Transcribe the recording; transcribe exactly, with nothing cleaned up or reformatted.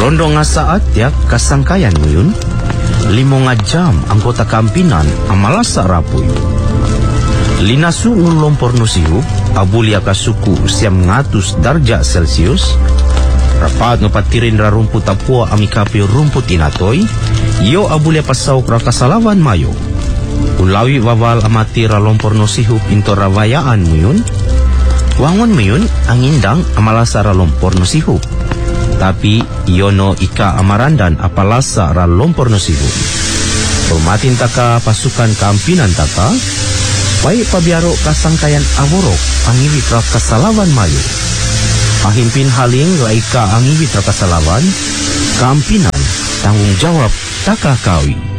Rondo nga saat ya kasangkayan mo yun. Limo nga jam anggota kampinan amalasa rapoy. Linasu ngulompor no sihup abulya ka suku siam ngatus darja Celsius. Rapat no patirin ra rumput tapua amikapi rumput inatoy. Yo abulya pasaw ra kasalawan mayo. Ulawi wawal amati ra lompor no sihup into rawayaan mo yun. Wangon mo yun ang indang amalasa ra lompor no sihup. Tapi yono ika amarandan apalasa ra lompor no sihup. Rumatin taka pasukan kampinan taka. Pai pabiaro kasangkayan aborok ang iwit ra kasalawan mayo. Pahimpin haling laika ang iwit ra kasalawan. Kampinan tanggung jawab taka kawi.